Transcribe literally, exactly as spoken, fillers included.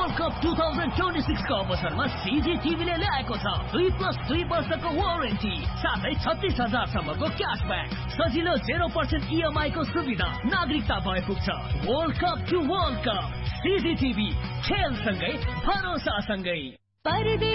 World cup two thousand twenty सिक्सको अवसरमा CG टिभीले ल्याएको छ दुई प्लस दुई वर्षको वारेन्टी साथै छत्तीस हजारसम्मको क्यासब्याक सजिलो जेरो पर्सेन्ट इएमआई को सुविधा नागरिकता भए पुग्छ। World cup two world cup CG TV खेलसँगै भरोसासँगै।